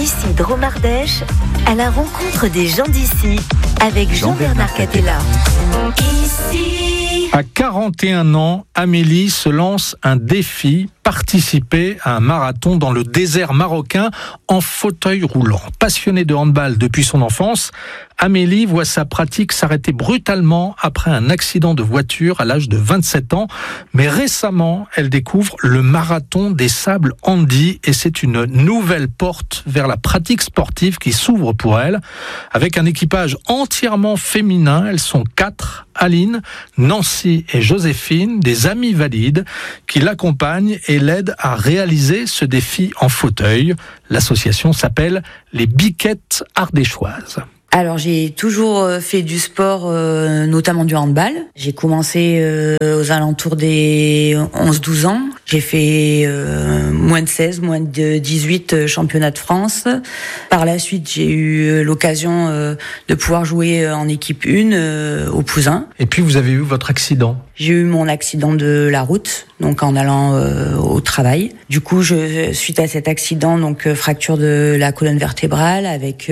Ici Dromardèche, à la rencontre des gens d'ici, avec Jean-Bernard Catella. Ici. À 41 ans, Amélie se lance un défi, participer à un marathon dans le désert marocain en fauteuil roulant. Passionnée de handball depuis son enfance, Amélie voit sa pratique s'arrêter brutalement après un accident de voiture à l'âge de 27 ans. Mais récemment, elle découvre le marathon des Sables Andy et c'est une nouvelle porte vers la pratique sportive qui s'ouvre pour elle. Avec un équipage entièrement féminin, elles sont 4, Aline, Nancy et Joséphine, des amies valides qui l'accompagnent et l'aident à réaliser ce défi en fauteuil. L'association s'appelle les Biquettes Ardéchoises. Alors j'ai toujours fait du sport, notamment du handball. J'ai commencé aux alentours des 11-12 ans. J'ai fait moins de 16, moins de 18 championnats de France. Par la suite, j'ai eu l'occasion de pouvoir jouer en équipe 1 au Pouzin. Et puis vous avez eu votre accident. J'ai eu mon accident de la route, donc en allant au travail. Du coup, suite à cet accident, donc fracture de la colonne vertébrale avec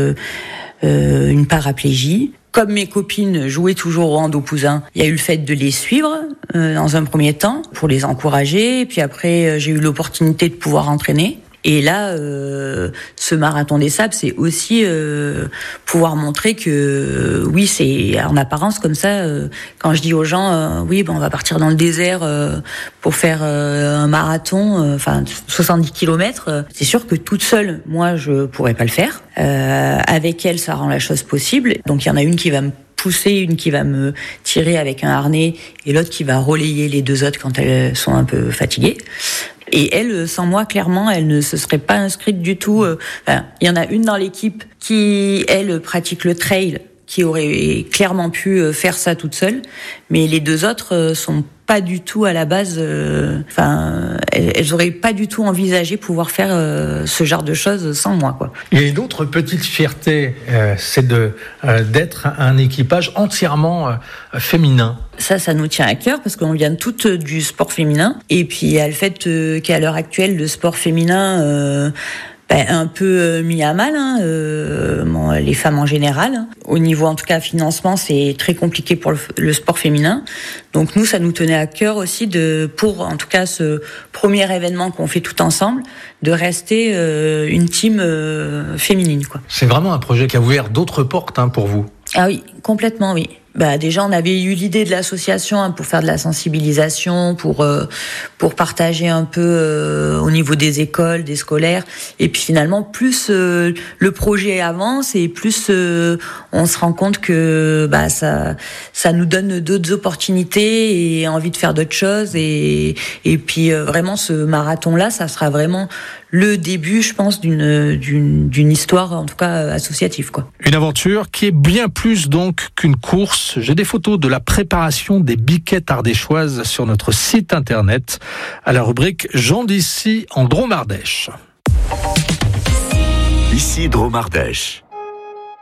une paraplégie. Comme mes copines jouaient toujours au hand au Pouzin, il y a eu le fait de les suivre dans un premier temps pour les encourager. Et puis après, j'ai eu l'opportunité de pouvoir entraîner. Et là, ce marathon des sables, c'est aussi pouvoir montrer que oui, c'est en apparence comme ça. Quand je dis aux gens, on va partir dans le désert pour faire un marathon, 70 km. C'est sûr que toute seule, moi, je pourrais pas le faire. Avec elle, ça rend la chose possible. Donc il y en a une qui va me pousser, une qui va me tirer avec un harnais et l'autre qui va relayer les deux autres quand elles sont un peu fatiguées. Et elle, sans moi, clairement, elle ne se serait pas inscrite du tout. Il y en a une dans l'équipe qui, elle, pratique le trail, qui aurait clairement pu faire ça toute seule. Mais les deux autres sont pas du tout à la base. Elles auraient pas du tout envisagé pouvoir faire ce genre de choses sans moi, quoi. Il y a une autre petite fierté, c'est d'être un équipage entièrement féminin. Ça nous tient à cœur parce qu'on vient toutes du sport féminin. Et puis il y a le fait qu'à l'heure actuelle, le sport féminin un peu mis à mal, les femmes en général. Au niveau, en tout cas, financement, c'est très compliqué pour le sport féminin. Donc nous, ça nous tenait à cœur aussi pour en tout cas ce premier événement qu'on fait tout ensemble, de rester une team féminine, quoi. C'est vraiment un projet qui a ouvert d'autres portes pour vous. Ah oui, complètement, oui. Déjà, on avait eu l'idée de l'association pour faire de la sensibilisation, pour partager un peu au niveau des écoles, des scolaires. Et puis finalement, plus le projet avance et plus on se rend compte que ça nous donne d'autres opportunités et envie de faire d'autres choses. Et puis vraiment, ce marathon-là, ça sera vraiment le début, je pense, d'une histoire, en tout cas associative, quoi. Une aventure qui est bien plus donc qu'une course. J'ai des photos de la préparation des Biquettes Ardéchoises sur notre site internet à la rubrique Gens d'ici en Dromardèche. Ici Dromardèche.